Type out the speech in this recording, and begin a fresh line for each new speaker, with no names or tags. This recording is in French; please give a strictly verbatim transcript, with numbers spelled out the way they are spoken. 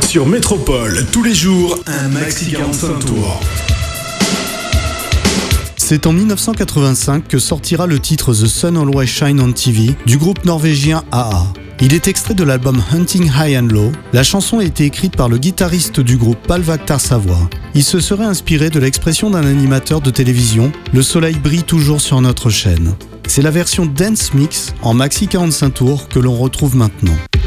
Sur Métropole, tous les jours, un maxi quarante-cinq tours.
C'est en dix-neuf cent quatre-vingt-cinq que sortira le titre The Sun Always Shine on T V du groupe norvégien A A. Il est extrait de l'album Hunting High and Low. La chanson a été écrite par le guitariste du groupe Palvaktar Savoie. Il se serait inspiré de l'expression d'un animateur de télévision « Le soleil brille toujours sur notre chaîne ». C'est la version Dance Mix en maxi quarante-cinq tours que l'on retrouve maintenant.